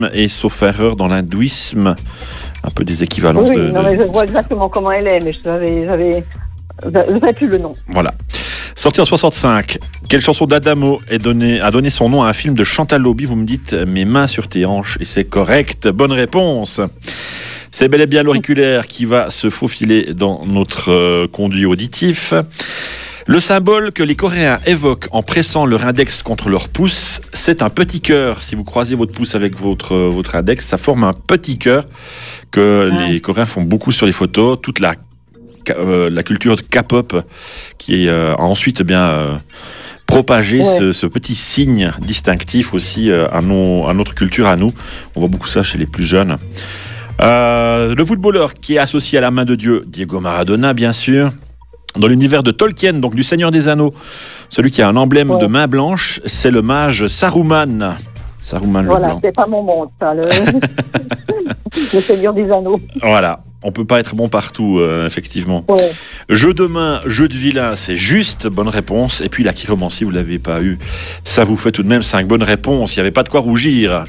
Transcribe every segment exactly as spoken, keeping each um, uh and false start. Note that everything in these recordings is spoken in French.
Et sauf erreur dans l'hindouisme, un peu des équivalences oui, de, non, de... mais je vois exactement comment elle est, mais j'avais, j'avais, j'avais plus le nom. Voilà. Sorti en soixante-cinq, quelle chanson d'Adamo est donné, a donné son nom à un film de Chantal Lobby? Vous me dites « Mes mains sur tes hanches » et c'est correct. Bonne réponse. C'est bel et bien l'auriculaire qui va se faufiler dans notre euh, conduit auditif. Le symbole que les Coréens évoquent en pressant leur index contre leur pouce, c'est un petit cœur. Si vous croisez votre pouce avec votre, votre index, ça forme un petit cœur que ouais. les Coréens font beaucoup sur les photos. Toute la, euh, la culture de K-pop qui euh, a ensuite eh bien, euh, propagé ouais. ce, ce petit signe distinctif aussi euh, à, nos, à notre culture, à nous. On voit beaucoup ça chez les plus jeunes. Euh, le footballeur qui est associé à la main de Dieu, Diego Maradona, bien sûr. Dans l'univers de Tolkien, donc du Seigneur des Anneaux, celui qui a un emblème ouais. de main blanche, c'est le mage Saruman. Saruman voilà, le blanc. C'est pas mon monde, ça, le... le Seigneur des Anneaux. Voilà, on peut pas être bon partout, euh, effectivement. Ouais. Jeu de main, jeu de vilain, c'est juste, bonne réponse. Et puis la chiromancie, vous l'avez pas eu. Ça vous fait tout de même cinq bonnes réponses. Il n'y avait pas de quoi rougir.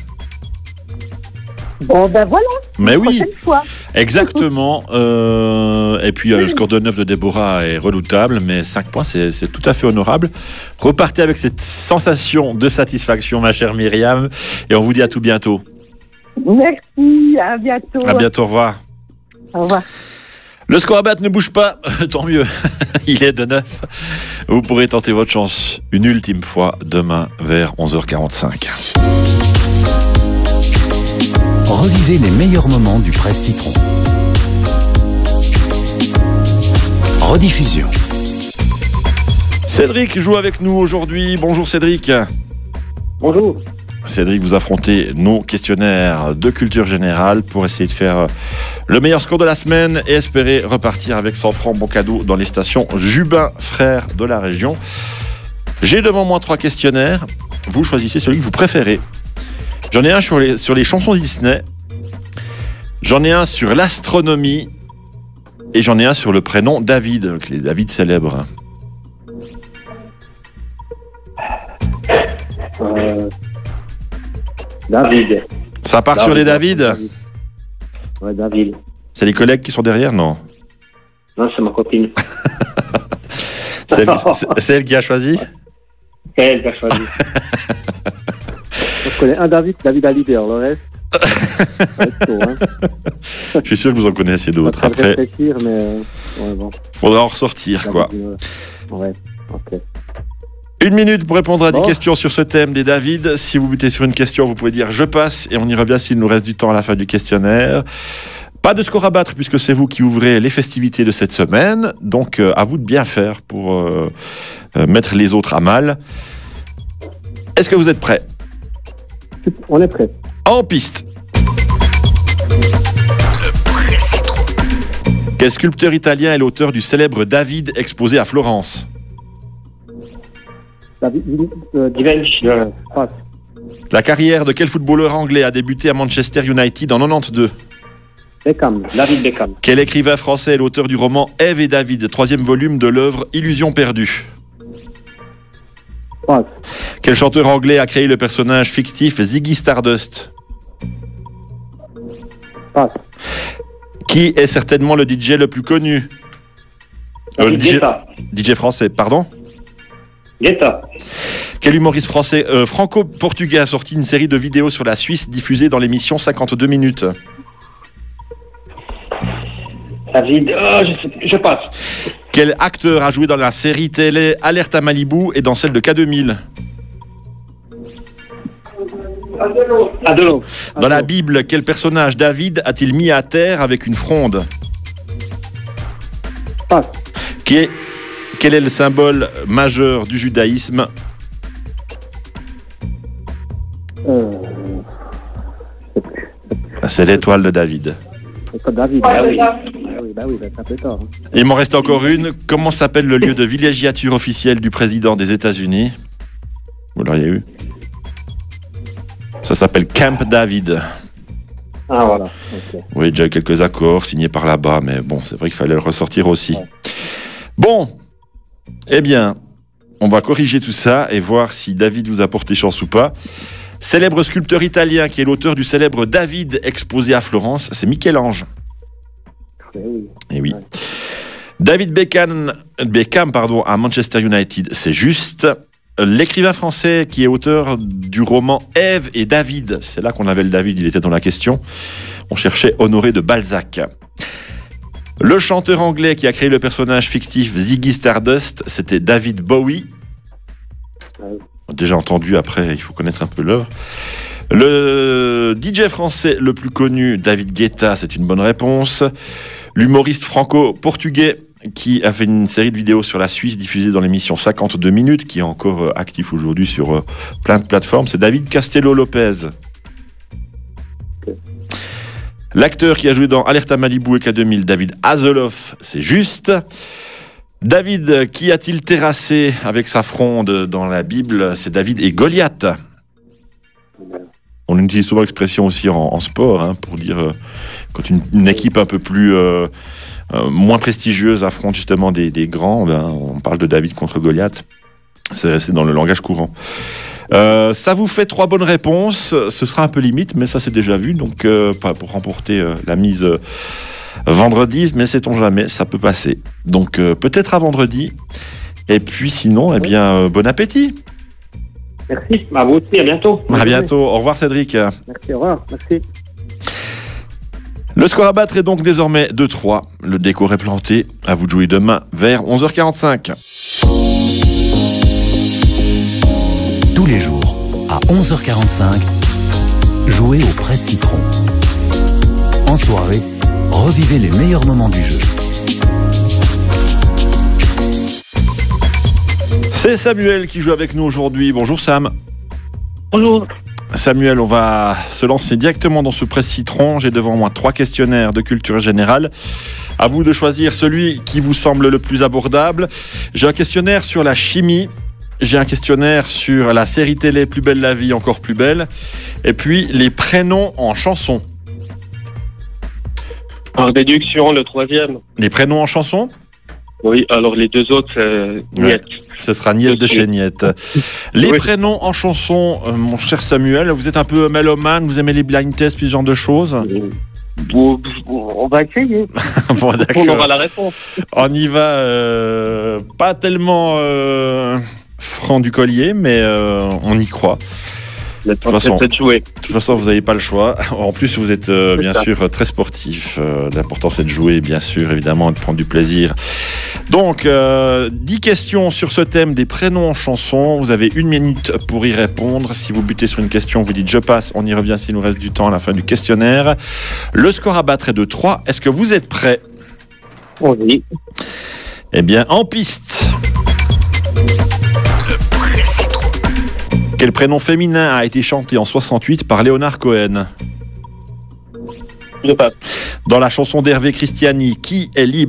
Bon, ben voilà. Mais oui, fois. Exactement. Euh, et puis, euh, le score de neuf de Déborah est redoutable, mais cinq points, c'est, c'est tout à fait honorable. Repartez avec cette sensation de satisfaction, ma chère Myriam, et on vous dit à tout bientôt. Merci, à bientôt. À bientôt, au revoir. Au revoir. Le score à battre ne bouge pas, tant mieux. Il est de neuf. Vous pourrez tenter votre chance une ultime fois demain vers onze heures quarante-cinq. Revivez les meilleurs moments du Presse Citron. Rediffusion. Cédric joue avec nous aujourd'hui. Bonjour Cédric. Bonjour. Cédric, vous affrontez nos questionnaires de culture générale pour essayer de faire le meilleur score de la semaine et espérer repartir avec cent francs bon cadeau dans les stations Jubin Frères de la région. J'ai devant moi trois questionnaires. Vous choisissez celui que vous préférez. J'en ai un sur les, sur les chansons Disney, j'en ai un sur l'astronomie et j'en ai un sur le prénom David, donc les David célèbres. Euh, David. Ça part David, sur les David, David. Ouais, David. C'est les collègues qui sont derrière, non? Non, c'est ma copine. c'est, elle, c'est, c'est elle qui a choisi? C'est elle qui a choisi. Je connais un David, David Hallyday, le reste. Tôt, hein. Je suis sûr que vous en connaissez d'autres. Après, réfléchir, mais ouais, bon. Faudra en ressortir, quoi. Ouais, ok. Une minute pour répondre à bon. des questions sur ce thème des David. Si vous butez sur une question, vous pouvez dire je passe et on y revient s'il nous reste du temps à la fin du questionnaire. Pas de score à battre puisque c'est vous qui ouvrez les festivités de cette semaine. Donc euh, à vous de bien faire pour euh, euh, mettre les autres à mal. Est-ce que vous êtes prêts? On est prêt. En piste. Quel sculpteur italien est l'auteur du célèbre David exposé à Florence? David euh, Givenchy. Euh, La carrière de quel footballeur anglais a débuté à Manchester United en quatre-vingt-douze? Beckham. David Beckham. Quel écrivain français est l'auteur du roman Ève et David, troisième volume de l'œuvre Illusion perdue? Passe. Quel chanteur anglais a créé le personnage fictif Ziggy Stardust? Passe. Qui est certainement le D J le plus connu? euh, le D J, D J français, pardon? Guetta. Quel humoriste français euh, franco-portugais a sorti une série de vidéos sur la Suisse diffusée dans l'émission cinquante-deux minutes? David, oh, je, sais, je passe. Quel acteur a joué dans la série télé Alerte à Malibu et dans celle de K deux mille? Adelo. Adelo. Dans la Bible, quel personnage David a-t-il mis à terre avec une fronde? Passe. Qui est, quel est le symbole majeur du judaïsme? Euh, C'est l'étoile de David. C'est pas David. Ah oui, bah oui, bah oui, bah ça fait tort. Hein. Il m'en reste encore une. Comment s'appelle le lieu de villégiature officielle du président des États-Unis? Vous l'auriez eu? Ça s'appelle Camp David. Ah voilà. Okay. Oui, déjà quelques accords signés par là-bas, mais bon, c'est vrai qu'il fallait le ressortir aussi. Ouais. Bon, eh bien, on va corriger tout ça et voir si David vous a porté chance ou pas. Célèbre sculpteur italien qui est l'auteur du célèbre David exposé à Florence, c'est Michel-Ange. Oui. Et oui. David Beckham, Beckham pardon, à Manchester United, c'est juste. L'écrivain français qui est auteur du roman Ève et David, c'est là qu'on avait le David, il était dans la question. On cherchait Honoré de Balzac. Le chanteur anglais qui a créé le personnage fictif Ziggy Stardust, c'était David Bowie. Déjà entendu, après, il faut connaître un peu l'œuvre. Le D J français le plus connu, David Guetta, c'est une bonne réponse. L'humoriste franco-portugais qui a fait une série de vidéos sur la Suisse diffusée dans l'émission cinquante-deux minutes, qui est encore euh, actif aujourd'hui sur euh, plein de plateformes, c'est David Castello-Lopez. Okay. L'acteur qui a joué dans Alerta Malibu et K deux mille, David Hasselhoff, c'est juste. David, qui a-t-il terrassé avec sa fronde dans la Bible, c'est David et Goliath. On utilise souvent l'expression aussi en, en sport, hein, pour dire euh, quand une, une équipe un peu plus... Euh, Euh, moins prestigieuse affronte justement des, des grands, ben, on parle de David contre Goliath, c'est, c'est dans le langage courant. Euh, ça vous fait trois bonnes réponses, ce sera un peu limite, mais ça c'est déjà vu, donc euh, pas pour remporter euh, la mise euh, vendredi, mais sait-on jamais, ça peut passer. Donc euh, peut-être à vendredi, et puis sinon, eh bien, euh, bon appétit. Merci, à vous aussi, à bientôt. À bientôt, au revoir Cédric. Merci, au revoir, merci. Le score à battre est donc désormais deux trois. Le décor est planté. À vous de jouer demain vers onze heures quarante-cinq. Tous les jours, à onze heures quarante-cinq, jouez au Presse Citron. En soirée, revivez les meilleurs moments du jeu. C'est Samuel qui joue avec nous aujourd'hui. Bonjour Sam. Bonjour. Samuel, on va se lancer directement dans ce Presse Citron. J'ai devant moi trois questionnaires de culture générale. À vous de choisir celui qui vous semble le plus abordable. J'ai un questionnaire sur la chimie. J'ai un questionnaire sur la série télé Plus belle la vie, encore plus belle. Et puis les prénoms en chanson. Par déduction, le troisième. Les prénoms en chanson ? Oui, alors les deux autres, c'est Niette. Ouais, ce sera Niette de chez Niette. Les oui. prénoms en chanson, euh, mon cher Samuel, vous êtes un peu mélomane, vous aimez les blind tests, ce genre de choses ? Bon, on va essayer. Bon, d'accord. On aura la réponse. On y va, euh, pas tellement euh, franc du collier, mais euh, on y croit. De toute façon, de toute façon, vous n'avez pas le choix. En plus, vous êtes euh, bien ça. sûr très sportif. Euh, l'important, c'est de jouer, bien sûr, évidemment, et de prendre du plaisir. Donc, euh, dix questions sur ce thème des prénoms en chanson. Vous avez une minute pour y répondre. Si vous butez sur une question, vous dites « je passe ». On y revient s'il nous reste du temps à la fin du questionnaire. Le score à battre est de trois. Est-ce que vous êtes prêts ? Oui. Eh bien, en piste. Quel prénom féminin a été chanté en soixante-huit par Leonard Cohen ? Je passe. Dans la chanson d'Hervé Christiani, qui est libre ?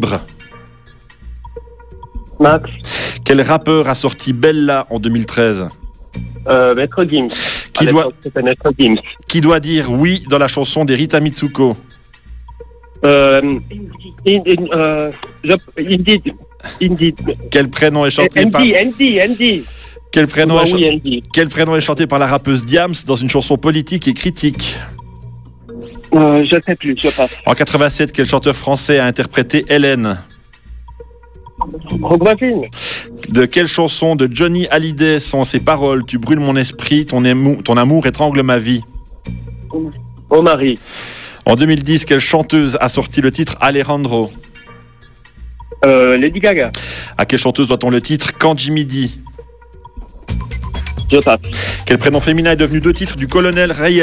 Max. Quel rappeur a sorti Bella en deux mille treize ? euh, Maître Gims. Qui doit... Maître Gims. Qui doit dire oui dans la chanson des Rita Mitsuko ? euh, Indeed. Euh, Indeed. Indeed. Quel prénom est chanté Andy, par... Andy, Andy. Quel prénom, oh, est oui, ch... Quel prénom est chanté par la rappeuse Diams dans une chanson politique et critique ? euh, Je ne sais plus, je passe. En quatre-vingt-sept, quel chanteur français a interprété Hélène ? Rockvoisine. De quelle chanson de Johnny Hallyday sont ces paroles ? Tu brûles mon esprit, ton, émou... ton amour étrangle ma vie. Oh Marie. En deux mille dix, quelle chanteuse a sorti le titre Alejandro ? euh, Lady Gaga. À quelle chanteuse doit-on le titre Quand Jimmy dit ? Je passe. Quel prénom féminin est devenu deux titres du colonel Rayel ?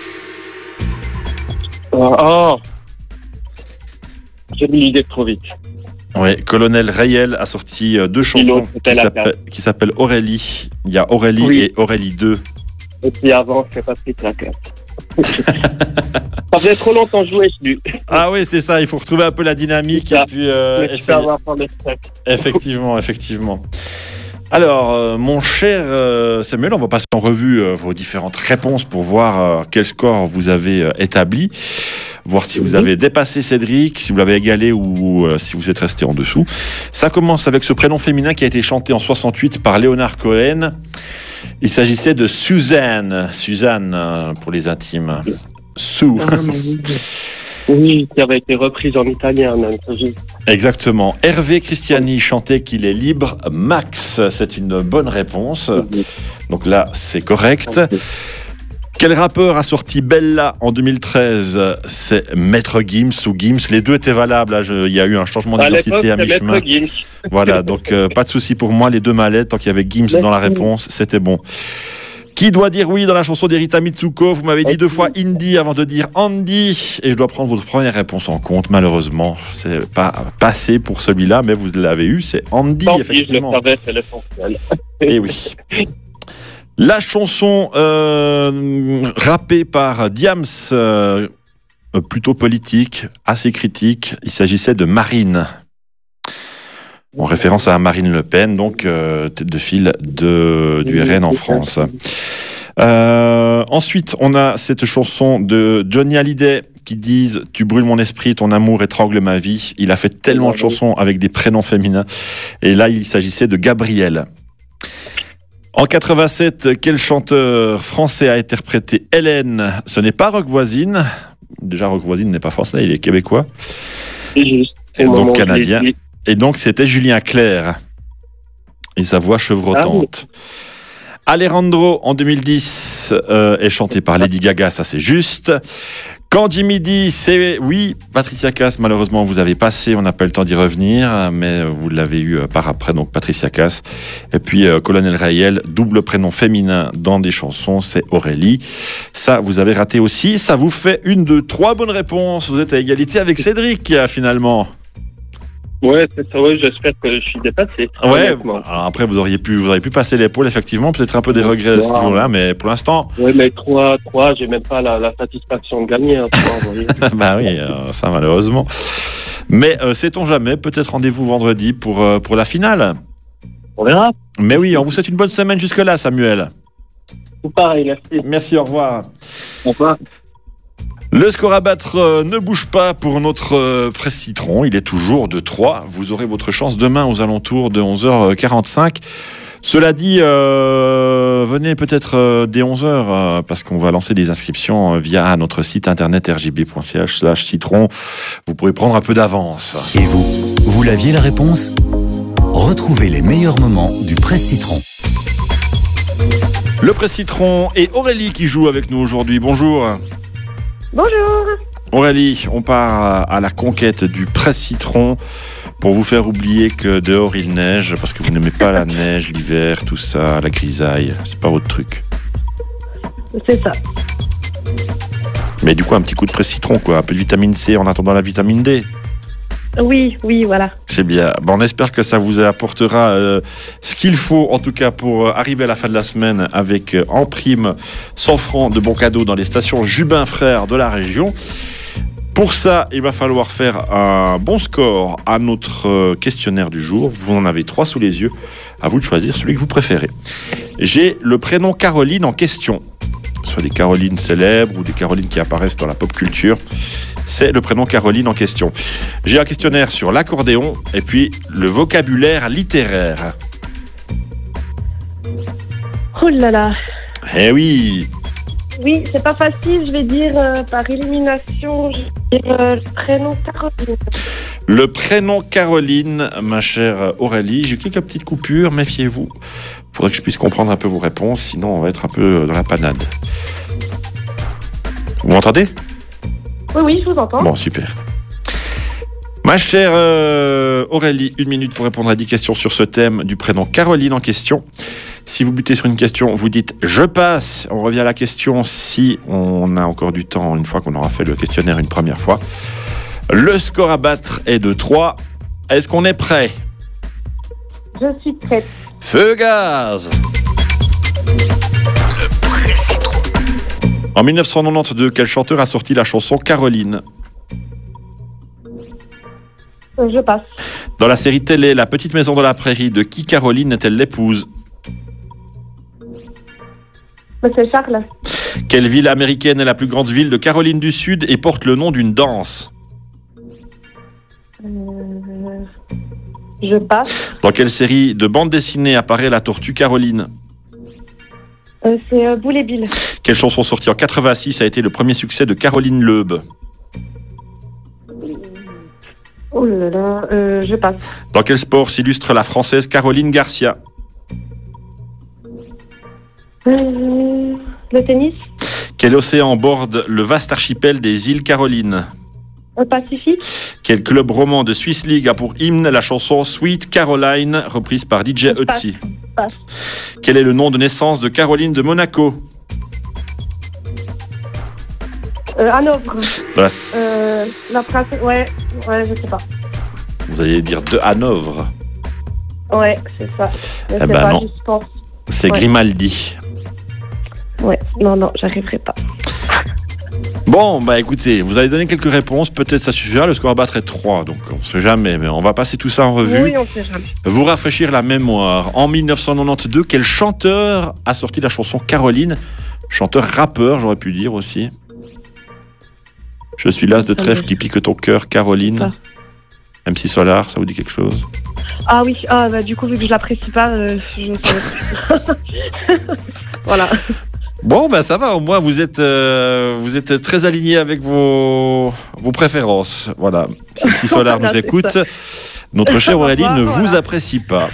Oh, oh. J'ai mis l'idée trop vite. Oui, colonel Rayel a sorti deux chansons qui, s'appelle, qui s'appellent Aurélie. Il y a Aurélie oui. et Aurélie deux. Et puis avant, c'est Patrick Lacarte. Ça faisait trop longtemps que je jouais plus. Ah oui, c'est ça, il faut retrouver un peu la dynamique. Et puis, euh, essayer... Effectivement, effectivement. Alors, euh, mon cher euh, Samuel, on va passer en revue euh, vos différentes réponses pour voir euh, quel score vous avez euh, établi, voir si vous avez dépassé Cédric, si vous l'avez égalé ou euh, si vous êtes resté en dessous. Ça commence avec ce prénom féminin qui a été chanté en soixante-huit par Leonard Cohen. Il s'agissait de Suzanne. Suzanne, euh, pour les intimes. Sue. Ah, oui. Oui, qui avait été reprise en italien, même. Exactement. Hervé Christiani chantait qu'il est libre. Max, c'est une bonne réponse. Donc là, c'est correct. Quel rappeur a sorti Bella en deux mille treize? C'est Maître Gims ou Gims. Les deux étaient valables. Là, je- il y a eu un changement À d'identité à l'époque, c'est mi-chemin. Maître Gims. Voilà, donc euh, pas de souci pour moi. Les deux m'allaient. Tant qu'il y avait Gims dans la réponse, c'était bon. Qui doit dire oui dans la chanson d'Erita Mitsuko? Vous m'avez dit deux fois Indie avant de dire Andy. Et je dois prendre votre première réponse en compte. Malheureusement, c'est pas passé pour celui-là, mais vous l'avez eu. C'est Andy, Tant pis, je le effectivement. savais, c'est l'essentiel. Et oui. La chanson euh, rappée par Diams, euh, plutôt politique, assez critique. Il s'agissait de Marine. En référence à Marine Le Pen, donc euh, tête de file de, du R N en France. Euh, ensuite, on a cette chanson de Johnny Hallyday qui disent « Tu brûles mon esprit, ton amour étrangle ma vie ». Il a fait tellement de chansons avec des prénoms féminins. Et là, il s'agissait de Gabriel. En quatre-vingt-sept, quel chanteur français a interprété Hélène? Ce n'est pas Rock Voisine. Déjà, Rock Voisine n'est pas français, il est québécois. C'est juste. Et Au moment donc où je canadien. l'ai dit. Et donc, c'était Julien Clerc. Et sa voix chevrotante. Alejandro, en deux mille dix, euh, est chanté par Lady Gaga, ça c'est juste. Quand Jimmy dit, c'est oui, Patricia Cass, malheureusement vous avez passé, on n'a pas eu le temps d'y revenir, mais vous l'avez eu euh, par après, donc Patricia Cass. Et puis euh, Colonel Rayel, double prénom féminin dans des chansons, c'est Aurélie. Ça, vous avez raté aussi, ça vous fait une, deux, trois bonnes réponses. Vous êtes à égalité avec Cédric, finalement. Ouais, c'est ça, ouais, j'espère que je suis dépassé. Ouais, honnêtement. alors après vous auriez pu, vous auriez pu passer l'épaule, effectivement, peut-être un peu des regrets à ce Wow. niveau-là, mais pour l'instant, Ouais, mais trois, trois, j'ai même pas la, la satisfaction de gagner, hein, trois, vous voyez. bah oui, euh, ça malheureusement. Mais euh, sait-on jamais, peut-être rendez-vous vendredi pour, euh, pour la finale. On verra. Mais oui, on vous souhaite une bonne semaine jusque-là, Samuel. Tout pareil, merci. Merci, au revoir. Au revoir. Le score à battre euh, ne bouge pas pour notre euh, Presse Citron. Il est toujours de trois. Vous aurez votre chance demain aux alentours de onze heures quarante-cinq. Cela dit, euh, venez peut-être euh, dès onze heures euh, parce qu'on va lancer des inscriptions euh, via notre site internet r j b point c h slash citron. Vous pourrez prendre un peu d'avance. Et vous, vous l'aviez la réponse? Retrouvez les meilleurs moments du Presse Citron. Le Presse Citron et Aurélie qui joue avec nous aujourd'hui. Bonjour. Bonjour. Aurélie, on part à la conquête du Presse Citron pour vous faire oublier que dehors il neige parce que vous n'aimez pas la neige, l'hiver, tout ça, la grisaille. C'est pas votre truc. C'est ça. Mais du coup, un petit coup de Presse Citron, quoi. Un peu de vitamine C en attendant la vitamine D. Oui, oui, voilà. C'est bien. Bon, on espère que ça vous apportera euh, ce qu'il faut, en tout cas, pour euh, arriver à la fin de la semaine avec euh, en prime cent francs de bons cadeaux dans les stations Jubin Frères de la région. Pour ça, il va falloir faire un bon score à notre euh, questionnaire du jour. Vous en avez trois sous les yeux. À vous de choisir celui que vous préférez. J'ai le prénom Caroline en question. Soit des Carolines célèbres ou des Carolines qui apparaissent dans la pop culture. C'est le prénom Caroline en question. J'ai un questionnaire sur l'accordéon et puis le vocabulaire littéraire. Oh là là. Eh oui. Oui, c'est pas facile, je vais dire euh, par élimination, je vais dire euh, le prénom Caroline. Le prénom Caroline, ma chère Aurélie. J'ai quelques petites coupures, méfiez-vous. Il faudrait que je puisse comprendre un peu vos réponses, sinon on va être un peu dans la panade. Vous m'entendez ? Oui, oui, je vous entends. Bon, super. Ma chère euh, Aurélie, une minute pour répondre à dix questions sur ce thème du prénom Caroline en question. Si vous butez sur une question, vous dites « je passe ». On revient à la question si on a encore du temps, une fois qu'on aura fait le questionnaire une première fois. Le score à battre est de trois. Est-ce qu'on est prêt ? Je suis prête. Feu gaz ! En mille neuf cent quatre-vingt-douze, quel chanteur a sorti la chanson Caroline ? Euh, Je passe. Dans la série télé La Petite Maison de la Prairie, de qui Caroline est-elle l'épouse ? Monsieur Charles. Quelle ville américaine est la plus grande ville de Caroline du Sud et porte le nom d'une danse ? Euh, Je passe. Dans quelle série de bande dessinée apparaît la tortue Caroline ? Euh, c'est euh, Boule et Bill. Quelle chanson sortie en quatre-vingt-six a été le premier succès de Caroline Loeb? Oh là là, euh, je passe. Dans quel sport s'illustre la Française Caroline Garcia? Euh, le tennis. Quel océan borde le vaste archipel des îles Carolines? Le Pacifique. Quel club roman de Swiss League a pour hymne la chanson Sweet Caroline, reprise par D J Ötzi? Passe. Quel est le nom de naissance de Caroline de Monaco? Euh, Hanovre. Dans la- Euh, la princesse. Ouais, ouais, je sais pas. Vous allez dire de Hanovre. Ouais, c'est ça. Je Eh sais ben pas, non. je pense. C'est Ouais. Grimaldi. Ouais, non, non, j'arriverai pas. Bon, bah écoutez, vous avez donné quelques réponses, peut-être ça suffira, le score à battre est trois, donc on ne sait jamais, mais on va passer tout ça en revue. Oui, on sait jamais. Vous rafraîchir la mémoire. En mille neuf cent quatre-vingt-douze, quel chanteur a sorti la chanson Caroline? Chanteur rappeur, j'aurais pu dire aussi. Je suis l'as de trèfle qui pique ton cœur, Caroline. Ça. M C Solar, ça vous dit quelque chose? Ah oui, ah, bah, du coup, vu que je l'apprécie pas, euh, je savais pas. Voilà. Bon, ben ça va, au moins vous êtes, euh, vous êtes très aligné avec vos, vos préférences. Voilà. Si M C Solar Voilà, nous c'est écoute, ça. notre chère Aurélie ne Voilà. vous apprécie pas.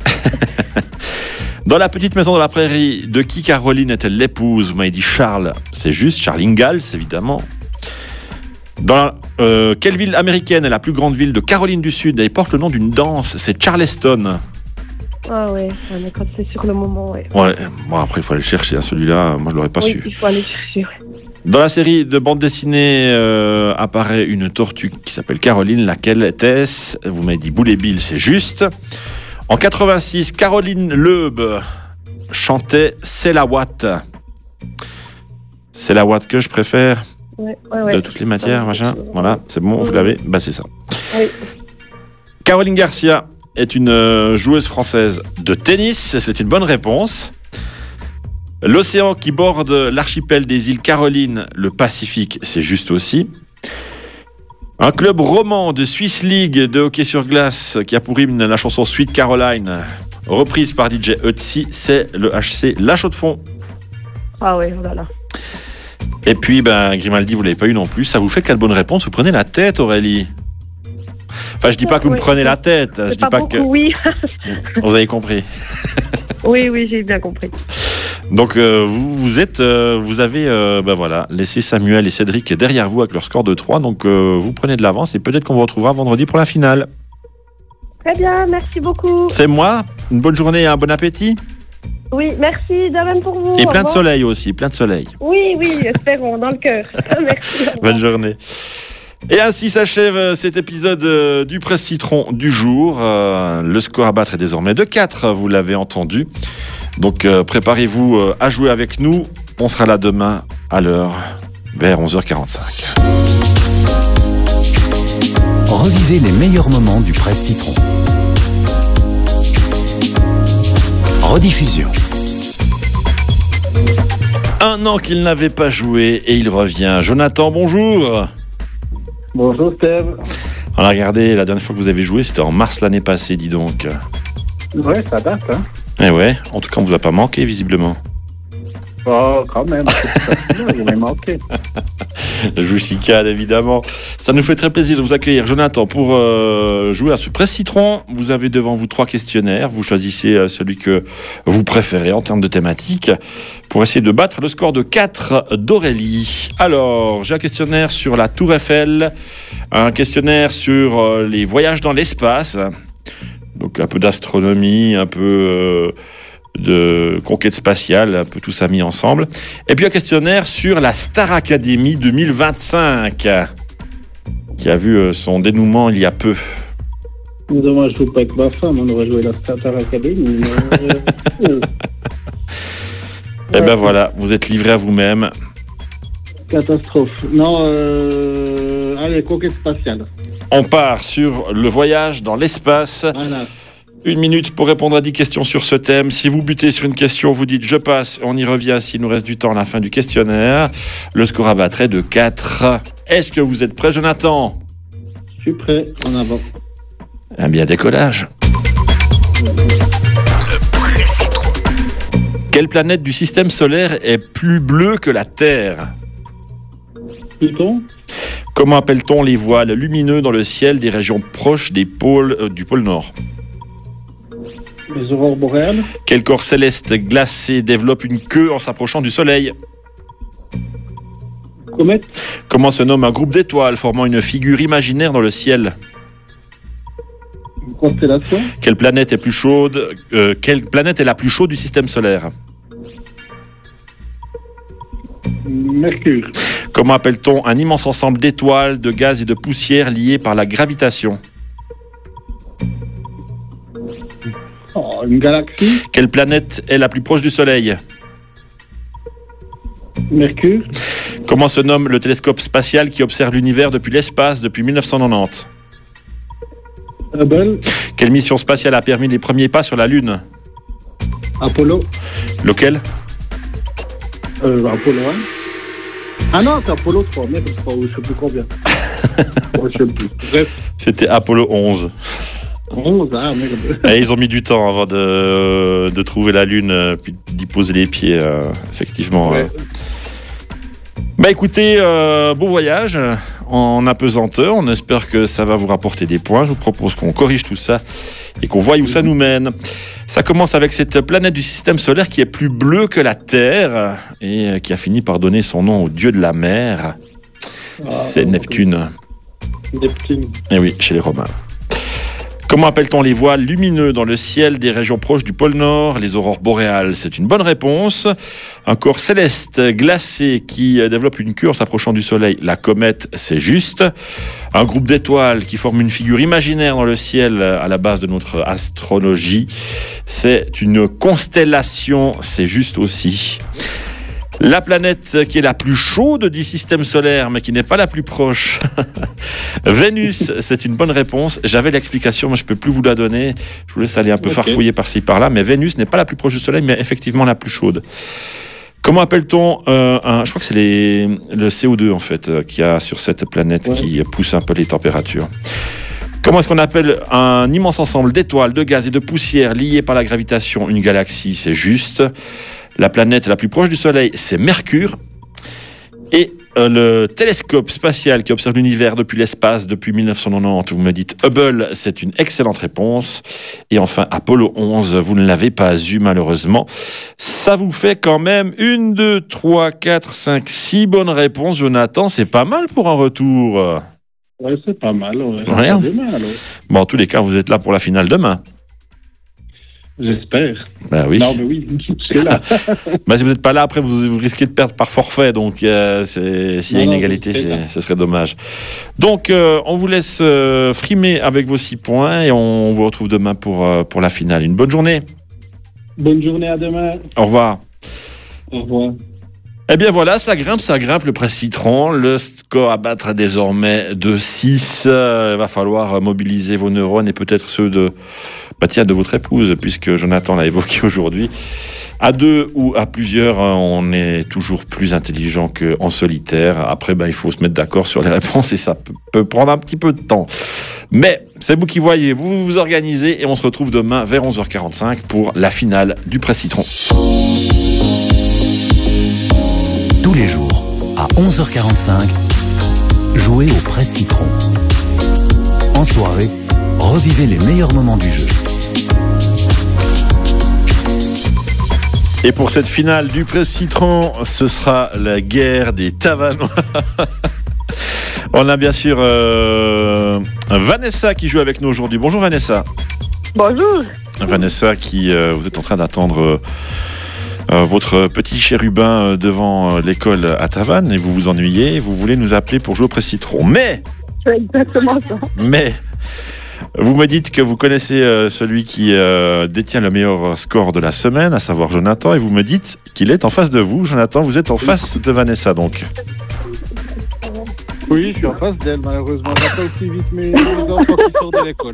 Dans la petite maison de la prairie, de qui Caroline est-elle l'épouse? Vous m'avez dit Charles, c'est juste, Charles Ingalls, évidemment. Dans la- euh, quelle ville américaine est la plus grande ville de Caroline du Sud? Elle porte le nom d'une danse, c'est Charleston. Ah ouais, ouais, mais quand c'est sur le moment, ouais. Ouais, bon après il faut aller le chercher, hein, celui-là, moi je l'aurais pas oui, su. il faut aller chercher, ouais. Dans la série de bande dessinée euh, apparaît une tortue qui s'appelle Caroline. Laquelle était-ce? Vous m'avez dit Boule et Bill, c'est juste. En quatre-vingt-six, Caroline Loeb chantait C'est la Watt. C'est la Watt que je préfère Ouais, ouais, ouais. de toutes les matières, Ouais. machin. Voilà, c'est bon, vous Oui. l'avez. Bah c'est ça. Oui. Caroline Garcia est une euh, joueuse française de tennis. C'est une bonne réponse. L'océan qui borde l'archipel des îles Carolines, le Pacifique, c'est juste aussi. Un club roman de Swiss League de hockey sur glace qui a pour hymne la chanson Sweet Caroline, reprise par D J Ötzi, c'est le H C La Chaux-de-Fonds. Ah ouais, oh là là. Et puis, ben, Grimaldi, vous l'avez pas eu non plus. Ça vous fait quelle bonne réponse? Vous prenez la tête, Aurélie. Enfin, je dis pas que vous me Oui, prenez c'est- la tête. Je C'est dis pas, pas beaucoup, que. oui. Vous avez compris. oui, oui, j'ai bien compris. Donc euh, vous, vous êtes, euh, vous avez, euh, ben voilà, laissé Samuel et Cédric derrière vous avec leur score de trois. Donc euh, vous prenez de l'avance et peut-être qu'on vous retrouvera vendredi pour la finale. Très bien, merci beaucoup. C'est moi. Une bonne journée et un bon appétit. Oui, merci, de même pour vous. Et Au plein de revoir. soleil aussi, plein de soleil. Oui, oui, espérons, dans le cœur. Merci. au revoir. Bonne journée. Et ainsi s'achève euh, cet épisode euh, du Presse Citron du jour. Euh, le score à battre est désormais de quatre, vous l'avez entendu. Donc euh, préparez-vous euh, à jouer avec nous. On sera là demain à l'heure, vers onze heures quarante-cinq. Revivez les meilleurs moments du Presse Citron. Rediffusion. Un an qu'il n'avait pas joué et il revient. Jonathan, bonjour. Bonjour Steve. On a regardé, la dernière fois que vous avez joué, c'était en mars l'année passée, dis donc. Ouais, ça date, hein. Eh ouais, en tout cas, on vous a pas manqué, visiblement. Oh, quand même. Vous m'avez manqué. Je vous chicane, évidemment. Ça nous fait très plaisir de vous accueillir, Jonathan, pour euh, jouer à ce Presse Citron. Vous avez devant vous trois questionnaires. Vous choisissez euh, celui que vous préférez en termes de thématique pour essayer de battre le score de quatre d'Aurélie. Alors, j'ai un questionnaire sur la Tour Eiffel, un questionnaire sur euh, les voyages dans l'espace, donc un peu d'astronomie, un peu euh, de conquête spatiale, un peu tout ça mis ensemble. Et puis un questionnaire sur la Star Academy deux mille vingt-cinq, qui a vu euh, son dénouement il y a peu. Nous avons joué pas avec ma femme, on aurait joué la Star Academy. Mais... euh, Et ben voilà, vous êtes livré à vous-même. Catastrophe. Non, euh... allez, conquête spatiale. On part sur le voyage dans l'espace. Voilà. Une minute pour répondre à dix questions sur ce thème. Si vous butez sur une question, vous dites « je passe », on y revient s'il nous reste du temps à la fin du questionnaire. Le score à battre est de quatre. Est-ce que vous êtes prêt, Jonathan? Je suis prêt, en avant. Eh bien, décollage. Quelle planète du système solaire est plus bleue que la Terre? Pluton. Comment appelle-t-on les voiles lumineux dans le ciel des régions proches des pôles, euh, du pôle Nord? Les aurores boréales. Quel corps céleste glacé développe une queue en s'approchant du Soleil? Comète. Comment se nomme un groupe d'étoiles formant une figure imaginaire dans le ciel? Constellation. Quelle planète est plus chaude euh, Quelle planète est la plus chaude du système solaire? Mercure. Comment appelle-t-on un immense ensemble d'étoiles, de gaz et de poussière liés par la gravitation? Oh, une galaxie. Quelle planète est la plus proche du Soleil? Mercure. Comment se nomme le télescope spatial qui observe l'univers depuis l'espace depuis mille neuf cent quatre-vingt-dix? Hubble. Quelle mission spatiale a permis les premiers pas sur la Lune? Apollo. Lequel? Euh, Apollo un. Ah non, c'est Apollo trois. Merde, trois, je sais plus combien. oh, je sais plus. Bref. C'était Apollo onze. onze, ah merde. Et ils ont mis du temps avant de, de trouver la Lune, euh, puis d'y poser les pieds, euh, effectivement. Ouais. Euh. Bah écoutez, euh, bon voyage en apesanteur. On espère que ça va vous rapporter des points. Je vous propose qu'on corrige tout ça et qu'on voie où ça nous mène. Ça commence avec cette planète du système solaire qui est plus bleue que la Terre et qui a fini par donner son nom au dieu de la mer. Ah, C'est Neptune. Neptune. Eh oui, chez les Romains. Comment appelle-t-on les voiles lumineux dans le ciel des régions proches du pôle Nord? Les aurores boréales, c'est une bonne réponse. Un corps céleste glacé qui développe une queue en s'approchant du Soleil, la comète, c'est juste. Un groupe d'étoiles qui forme une figure imaginaire dans le ciel à la base de notre astrologie, c'est une constellation, c'est juste aussi. La planète qui est la plus chaude du système solaire, mais qui n'est pas la plus proche. Vénus, c'est une bonne réponse. J'avais l'explication, mais je ne peux plus vous la donner. Je vous laisse aller un peu okay. farfouiller par-ci, par-là. Mais Vénus n'est pas la plus proche du Soleil, mais effectivement la plus chaude. Comment appelle-t-on euh, un... Je crois que c'est les, le C O deux, en fait, euh, qu'il y a sur cette planète ouais. qui pousse un peu les températures. Comment est-ce qu'on appelle un immense ensemble d'étoiles, de gaz et de poussière liés par la gravitation? Une galaxie, c'est juste. La planète la plus proche du Soleil, c'est Mercure. Et euh, le télescope spatial qui observe l'univers depuis l'espace depuis mille neuf cent quatre-vingt-dix, vous me dites Hubble, c'est une excellente réponse. Et enfin, Apollo onze, vous ne l'avez pas eu malheureusement. Ça vous fait quand même une, deux, trois, quatre, cinq, six bonnes réponses, Jonathan. C'est pas mal pour un retour. Ouais, c'est pas mal. Ouais. Rien. Demain, alors. Bon, en tous les cas, vous êtes là pour la finale demain. J'espère. Ben oui. Non, mais oui, je suis là. ben, si vous n'êtes pas là, après, vous, vous risquez de perdre par forfait. Donc, euh, c'est, s'il y a une non, égalité, c'est, ce serait dommage. Donc, euh, on vous laisse euh, frimer avec vos six points et on vous retrouve demain pour, euh, pour la finale. Une bonne journée. Bonne journée, à demain. Au revoir. Au revoir. Eh bien voilà, ça grimpe, ça grimpe le presse citron. Le score à battre est désormais de six. Euh, il va falloir mobiliser vos neurones et peut-être ceux de, bah tiens, de votre épouse, puisque Jonathan l'a évoqué aujourd'hui. À deux ou à plusieurs, on est toujours plus intelligent qu'en solitaire. Après, ben, il faut se mettre d'accord sur les réponses et ça peut, peut prendre un petit peu de temps. Mais c'est vous qui voyez, vous vous organisez et on se retrouve demain vers onze heures quarante-cinq pour la finale du presse citron. Tous les jours, à onze heures quarante-cinq, jouez au Presse Citron. En soirée, revivez les meilleurs moments du jeu. Et pour cette finale du Presse Citron, ce sera la guerre des Tavanois. On a bien sûr euh, Vanessa qui joue avec nous aujourd'hui. Bonjour Vanessa. Bonjour. Vanessa, qui euh, vous êtes en train d'attendre... Euh, Euh, votre petit chérubin euh, devant euh, l'école à Tavannes et vous vous ennuyez, vous voulez nous appeler pour jouer au Presse Citron. Mais, c'est exactement ça. Mais, vous me dites que vous connaissez euh, celui qui euh, détient le meilleur score de la semaine, à savoir Jonathan, et vous me dites qu'il est en face de vous. Jonathan, vous êtes en face de Vanessa, donc. Oui, je suis en face d'elle, malheureusement. Je n'ai pas aussi vite mes, mes enfants qui sortent de l'école.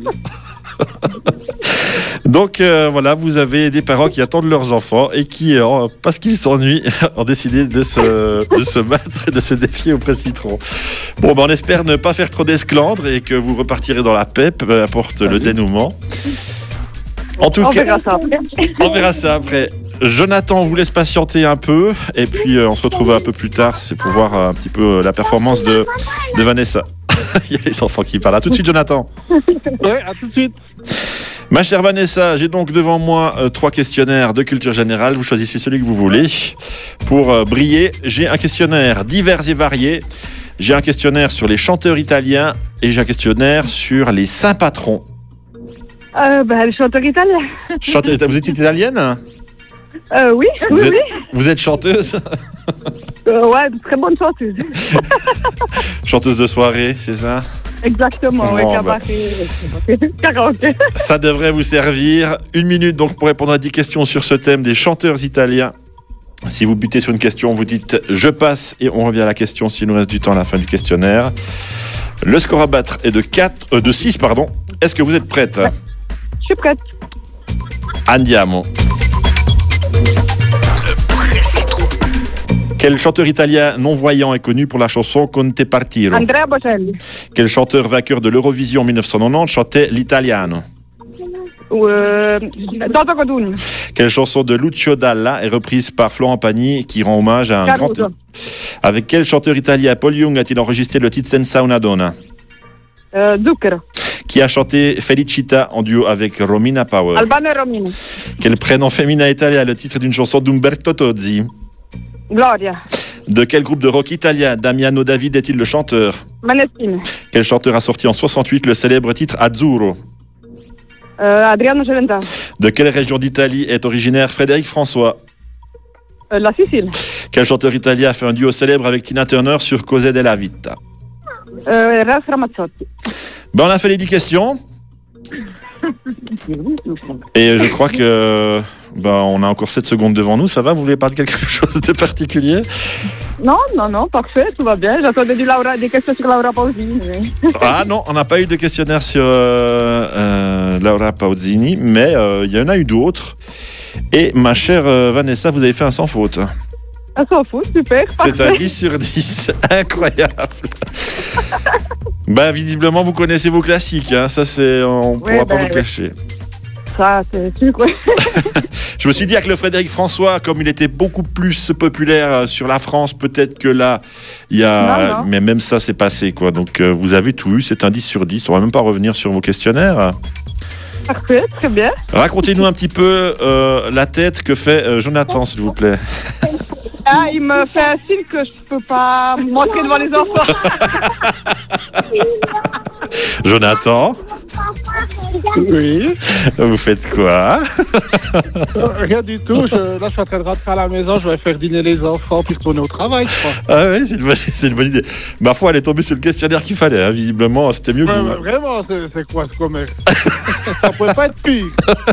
Donc euh, voilà, vous avez des parents qui attendent leurs enfants et qui, euh, parce qu'ils s'ennuient, ont décidé de se, de se battre et de se défier au Presse Citron. Bon, ben, on espère ne pas faire trop d'esclandres et que vous repartirez dans la paix, peu importe le dénouement. En tout on cas, verra ça après. On verra ça après. Jonathan, on vous laisse patienter un peu et puis euh, on se retrouve un peu plus tard. C'est pour voir euh, un petit peu euh, la performance de, de Vanessa. Il y a les enfants qui parlent. À tout de suite, Jonathan. Ouais, à tout de suite. Ma chère Vanessa, j'ai donc devant moi euh, trois questionnaires de culture générale. Vous choisissez celui que vous voulez. Pour euh, briller, j'ai un questionnaire divers et varié. J'ai un questionnaire sur les chanteurs italiens et j'ai un questionnaire sur les saints patrons. Euh, bah, le chanteur italien. Chanteur, vous êtes italienne? Euh, oui, vous oui, êtes, oui. Vous êtes chanteuse? Euh, ouais, de très bonne chanteuse. Chanteuse de soirée, c'est ça? Exactement, Bon, ouais, bah. cabaret. Karaoké. Ça devrait vous servir. Une minute donc pour répondre à dix questions sur ce thème des chanteurs italiens. Si vous butez sur une question, vous dites « je passe » et on revient à la question s'il nous reste du temps à la fin du questionnaire. Le score à battre est de, quatre, euh, de six. Pardon. Est-ce que vous êtes prête? Ouais. Je suis prête. Andiamo. Quel chanteur italien non-voyant est connu pour la chanson Conte Partiro? Andrea Bocelli. Quel chanteur vainqueur de l'Eurovision en mille neuf cent quatre-vingt-dix chantait l'italiano? Euh, Toto Codugno. Quelle chanson de Lucio Dalla est reprise par Florent Pagny qui rend hommage à un Caruso. grand... Avec quel chanteur italien Paul Young a-t-il enregistré le titre Senza una donna? Euh, Zucchero. Qui a chanté Felicita en duo avec Romina Power? Albano e Romino. Quel prénom féminin italien est le titre d'une chanson d'Umberto Tozzi? Gloria. De quel groupe de rock italien Damiano David est-il le chanteur? Maneskin. Quel chanteur a sorti en soixante-huit le célèbre titre Azzurro? Euh, Adriano Celentano. De quelle région d'Italie est originaire Frédéric François? Euh, la Sicile. Quel chanteur italien a fait un duo célèbre avec Tina Turner sur Cose della Vita? Euh, Ralph Ramazzotti. Ben, on a fait les dix questions. Et je crois que ben, on a encore sept secondes devant nous. Ça va? Vous voulez parler de quelque chose de particulier? Non, non, non, parfait, tout va bien. J'attendais du Laura, des questions sur Laura Pausini. Mais... Ah non, on n'a pas eu de questionnaire sur euh, euh, Laura Pausini, mais il euh, y en a eu d'autres. Et ma chère euh, Vanessa, vous avez fait un sans faute. Un sans faute, super, parfait. C'est un dix sur dix. Incroyable. Ben, visiblement, vous connaissez vos classiques. Hein. Ça, c'est, on ne Ouais, pourra pas ben, vous le cacher. Ça, c'est sûr, quoi. Je me suis dit avec le Frédéric François, comme il était beaucoup plus populaire sur la France, peut-être que là, il y a... Non, non. Mais même ça, c'est passé, quoi. Donc, euh, vous avez tout eu. C'est un dix sur dix. On ne va même pas revenir sur vos questionnaires. Parfait, très bien. Racontez-nous un petit peu euh, la tête que fait euh, Jonathan, s'il vous plaît. Ah, il me fait un signe que je peux pas montrer devant les enfants. Jonathan, Oui. vous faites quoi? Euh, Rien du tout. Je, là, je suis en train de rentrer à la maison. Je vais faire dîner les enfants puis retourner au travail, je crois. Ah oui, c'est une, bonne, c'est une bonne idée. Ma foi, elle est tombée sur le questionnaire qu'il fallait. Hein. Visiblement, c'était mieux que Ouais, vous. ouais, vraiment, c'est, c'est quoi ce commerce? Ça pourrait pas être pire.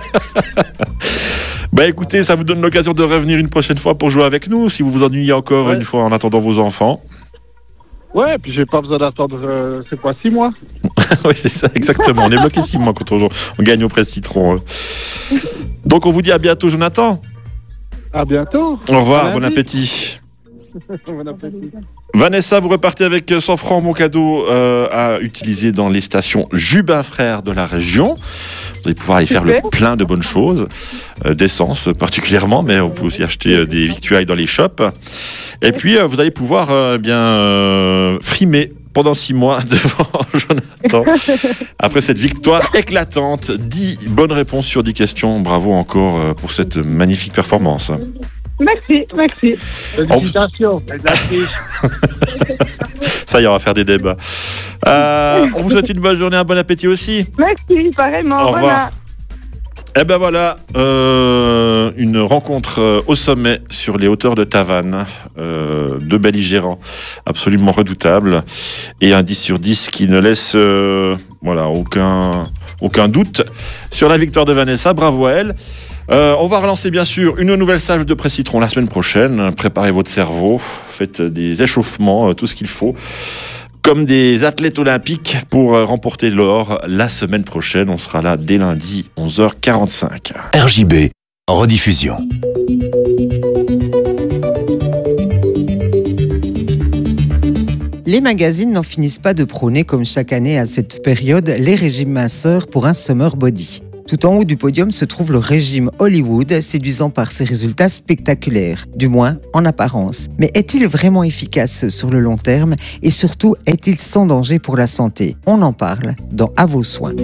Bah écoutez, ça vous donne l'occasion de revenir une prochaine fois pour jouer avec nous, si vous vous ennuyez encore Ouais. une fois en attendant vos enfants. Ouais, puis j'ai pas besoin d'attendre, euh, c'est quoi, six mois? Oui, c'est ça, exactement. On est bloqué six mois quand on, on gagne au presse citron. hein. Donc on vous dit à bientôt, Jonathan. À bientôt. Au revoir, Bon bon appétit. appétit. Bon appétit. Vanessa, vous repartez avec cent francs, mon cadeau euh, à utiliser dans les stations Jubin Frères de la région. Vous allez pouvoir aller faire le Super. plein de bonnes choses, euh, d'essence particulièrement, mais on peut aussi acheter euh, des victuailles dans les shops. Et puis, euh, vous allez pouvoir euh, bien euh, frimer pendant six mois devant Jonathan. Après cette victoire éclatante, dix bonnes réponses sur dix questions. Bravo encore euh, pour cette magnifique performance. Merci, merci. Félicitations. C'est de la triche. Ça y est, on va faire des débats. Euh, on vous souhaite une bonne journée, un bon appétit aussi. Merci, pareillement. Au revoir. Voilà. Eh ben voilà, euh, une rencontre euh, au sommet sur les hauteurs de Tavannes, euh, deux belligérants absolument redoutables et un dix sur dix qui ne laisse euh, voilà, aucun, aucun doute sur la victoire de Vanessa. Bravo à elle. Euh, on va relancer bien sûr une nouvelle salve de presse citron la semaine prochaine. Préparez votre cerveau, faites des échauffements, euh, tout ce qu'il faut. Comme des athlètes olympiques pour euh, remporter l'or la semaine prochaine. On sera là dès lundi, onze heures quarante-cinq. R J B, rediffusion. Les magazines n'en finissent pas de prôner comme chaque année à cette période les régimes minceurs pour un summer body. Tout en haut du podium se trouve le régime Hollywood, séduisant par ses résultats spectaculaires, du moins en apparence. Mais est-il vraiment efficace sur le long terme et surtout est-il sans danger pour la santé? On en parle dans À vos soins.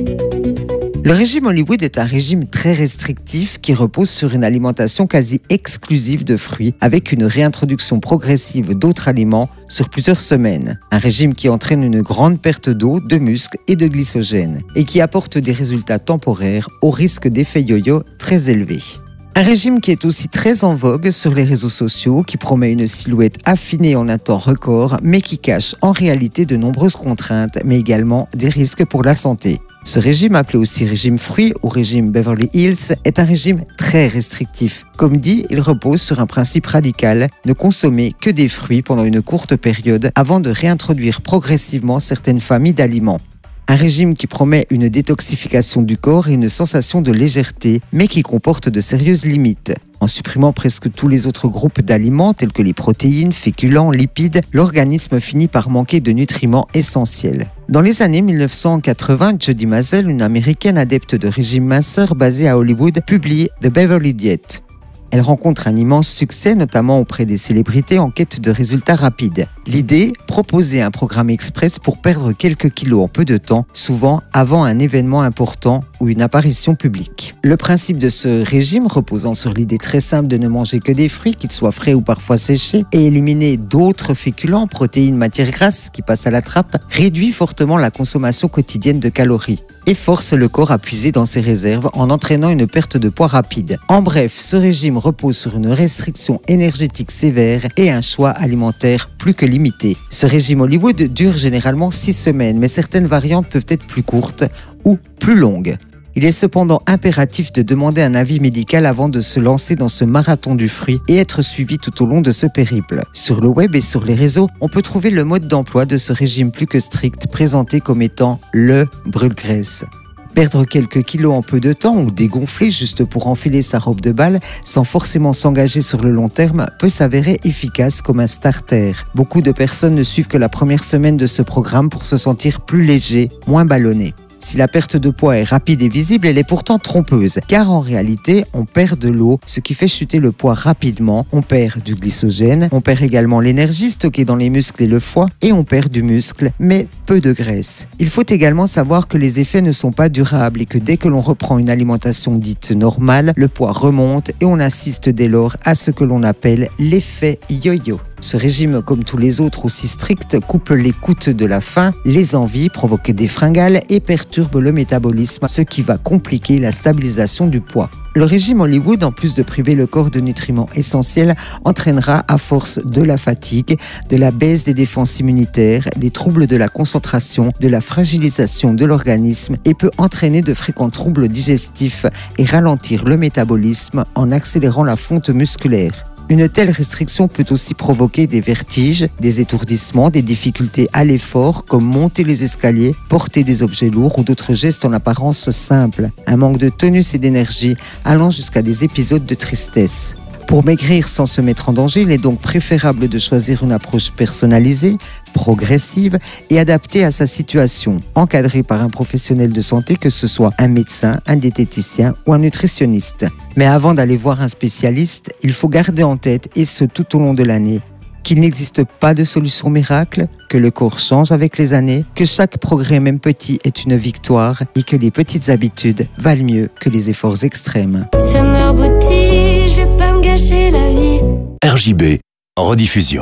Le régime Hollywood est un régime très restrictif qui repose sur une alimentation quasi exclusive de fruits avec une réintroduction progressive d'autres aliments sur plusieurs semaines. Un régime qui entraîne une grande perte d'eau, de muscles et de glycogène et qui apporte des résultats temporaires au risque d'effets yo-yo très élevés. Un régime qui est aussi très en vogue sur les réseaux sociaux, qui promet une silhouette affinée en un temps record, mais qui cache en réalité de nombreuses contraintes, mais également des risques pour la santé. Ce régime, appelé aussi régime fruits ou régime Beverly Hills, est un régime très restrictif. Comme dit, il repose sur un principe radical, ne consommer que des fruits pendant une courte période avant de réintroduire progressivement certaines familles d'aliments. Un régime qui promet une détoxification du corps et une sensation de légèreté, mais qui comporte de sérieuses limites. En supprimant presque tous les autres groupes d'aliments tels que les protéines, féculents, lipides, l'organisme finit par manquer de nutriments essentiels. Dans les années mille neuf cent quatre-vingts, Jody Mazel, une américaine adepte de régime minceur basée à Hollywood, publie The Beverly Diet. Elle rencontre un immense succès, notamment auprès des célébrités en quête de résultats rapides. L'idée, proposer un programme express pour perdre quelques kilos en peu de temps, souvent avant un événement important ou une apparition publique. Le principe de ce régime, reposant sur l'idée très simple de ne manger que des fruits, qu'ils soient frais ou parfois séchés, et éliminer d'autres féculents, protéines, matières grasses qui passent à la trappe, réduit fortement la consommation quotidienne de calories et force le corps à puiser dans ses réserves en entraînant une perte de poids rapide. En bref, ce régime repose sur une restriction énergétique sévère et un choix alimentaire plus que limité. Ce régime Hollywood dure généralement six semaines, mais certaines variantes peuvent être plus courtes ou plus longues. Il est cependant impératif de demander un avis médical avant de se lancer dans ce marathon du fruit et être suivi tout au long de ce périple. Sur le web et sur les réseaux, on peut trouver le mode d'emploi de ce régime plus que strict présenté comme étant le brûle-graisse. Perdre quelques kilos en peu de temps ou dégonfler juste pour enfiler sa robe de bal sans forcément s'engager sur le long terme peut s'avérer efficace comme un starter. Beaucoup de personnes ne suivent que la première semaine de ce programme pour se sentir plus léger, moins ballonné. Si la perte de poids est rapide et visible, elle est pourtant trompeuse, car en réalité, on perd de l'eau, ce qui fait chuter le poids rapidement, on perd du glycogène, on perd également l'énergie stockée dans les muscles et le foie, et on perd du muscle, mais peu de graisse. Il faut également savoir que les effets ne sont pas durables et que dès que l'on reprend une alimentation dite normale, le poids remonte et on assiste dès lors à ce que l'on appelle l'effet yo-yo. Ce régime, comme tous les autres aussi stricts, coupe les coups de la faim, les envies, provoque des fringales et perturbe le métabolisme, ce qui va compliquer la stabilisation du poids. Le régime Hollywood, en plus de priver le corps de nutriments essentiels, entraînera à force de la fatigue, de la baisse des défenses immunitaires, des troubles de la concentration, de la fragilisation de l'organisme et peut entraîner de fréquents troubles digestifs et ralentir le métabolisme en accélérant la fonte musculaire. Une telle restriction peut aussi provoquer des vertiges, des étourdissements, des difficultés à l'effort comme monter les escaliers, porter des objets lourds ou d'autres gestes en apparence simples, un manque de tonus et d'énergie allant jusqu'à des épisodes de tristesse. Pour maigrir sans se mettre en danger, il est donc préférable de choisir une approche personnalisée, progressive et adaptée à sa situation, encadrée par un professionnel de santé, que ce soit un médecin, un diététicien ou un nutritionniste. Mais avant d'aller voir un spécialiste, il faut garder en tête, et ce tout au long de l'année, qu'il n'existe pas de solution miracle, que le corps change avec les années, que chaque progrès, même petit, est une victoire et que les petites habitudes valent mieux que les efforts extrêmes. Summer Booty, je vais pas me gâcher la vie. R J B, rediffusion.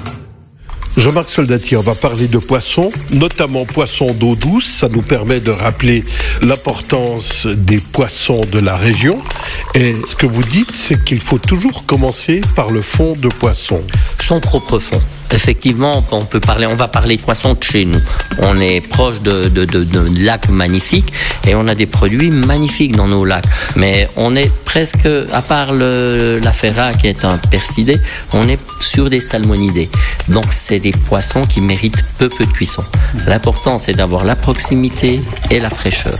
Jean-Marc Soldati, on va parler de poissons, notamment poissons d'eau douce. Ça nous permet de rappeler l'importance des poissons de la région. Et ce que vous dites, c'est qu'il faut toujours commencer par le fond de poisson. Son propre fond. Effectivement, on peut parler, on va parler de poissons de chez nous. On est proche de, de, de, de lacs magnifiques et on a des produits magnifiques dans nos lacs. Mais on est presque, à part le, la ferra qui est un percidé, on est sur des salmonidés. Donc c'est des poissons qui méritent peu peu de cuisson. L'important, c'est d'avoir la proximité et la fraîcheur.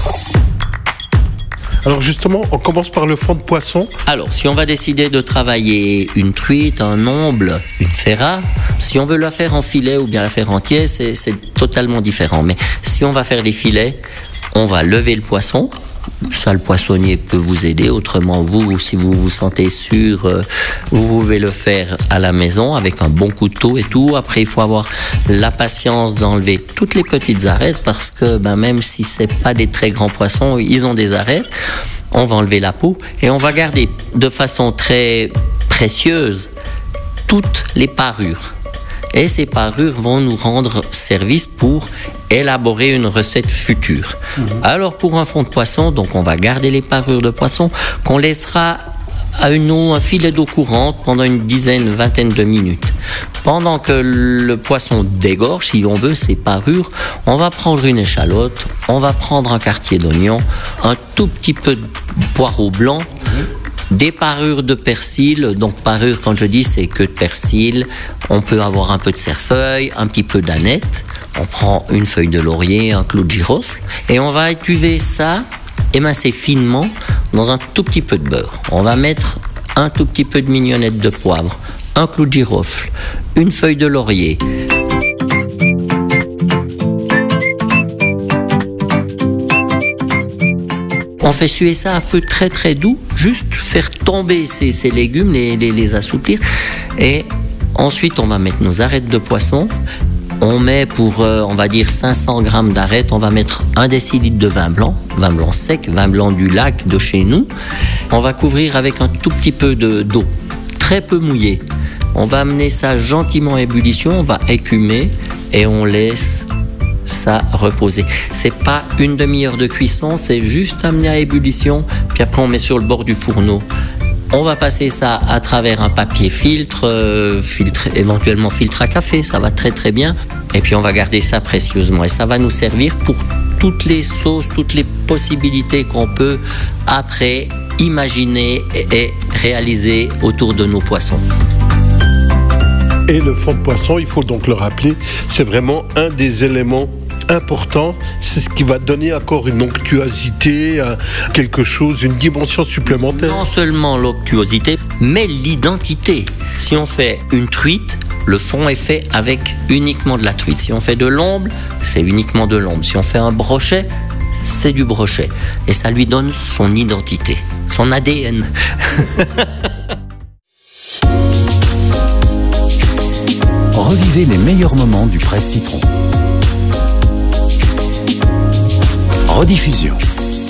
Alors justement, on commence par le fond de poisson. Alors, si on va décider de travailler une truite, un omble, une ferra, si on veut la faire en filet ou bien la faire entière, c'est, c'est totalement différent. Mais si on va faire les filets, on va lever le poisson, Ça, le poissonnier peut vous aider. Autrement, vous, si vous vous sentez sûr, euh, vous pouvez le faire à la maison avec un bon couteau et tout. Après, il faut avoir la patience d'enlever toutes les petites arêtes parce que ben, même si c'est pas des très grands poissons, ils ont des arêtes. On va enlever la peau et on va garder de façon très précieuse toutes les parures. Et ces parures vont nous rendre service pour élaborer une recette future. Mmh. Alors pour un fond de poisson, donc on va garder les parures de poisson qu'on laissera à une eau, un filet d'eau courante pendant une dizaine, vingtaine de minutes. Pendant que le poisson dégorge, si on veut, ses parures, on va prendre une échalote, on va prendre un quartier d'oignon, un tout petit peu de poireau blanc, des parures de persil. Donc parures, quand je dis, c'est que de persil. On peut avoir un peu de cerfeuil, un petit peu d'aneth. On prend une feuille de laurier, un clou de girofle, et on va étuver ça, émincer finement dans un tout petit peu de beurre. On va mettre un tout petit peu de mignonnette de poivre, un clou de girofle, une feuille de laurier. On fait suer ça à feu très très doux, juste faire tomber ces, ces légumes, les, les, les assouplir. Et ensuite, on va mettre nos arêtes de poisson. On met pour, euh, on va dire, cinq cents grammes d'arêtes, on va mettre un décilitre de vin blanc, vin blanc sec, vin blanc du lac de chez nous. On va couvrir avec un tout petit peu de, d'eau, très peu mouillée. On va amener ça gentiment à ébullition, on va écumer et on laisse ça reposer. C'est pas une demi-heure de cuisson, c'est juste amener à ébullition, puis après on met sur le bord du fourneau. On va passer ça à travers un papier filtre, euh, filtre, éventuellement filtre à café, ça va très très bien. Et puis on va garder ça précieusement et ça va nous servir pour toutes les sauces, toutes les possibilités qu'on peut après imaginer et, et réaliser autour de nos poissons. Et le fond de poisson, il faut donc le rappeler, c'est vraiment un des éléments important, c'est ce qui va donner encore une onctuosité, quelque chose, une dimension supplémentaire. Non seulement l'onctuosité, mais l'identité. Si on fait une truite, le fond est fait avec uniquement de la truite. Si on fait de l'omble, c'est uniquement de l'omble. Si on fait un brochet, c'est du brochet. Et ça lui donne son identité, son A D N. Revivez les meilleurs moments du Presse Citron. Rediffusion.